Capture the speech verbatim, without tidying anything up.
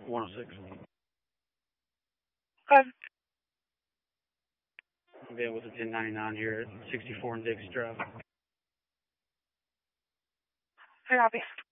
one oh six. Okay. Yeah, with a ten ninety-nine here at sixty-four and Dixie Drive. I copy.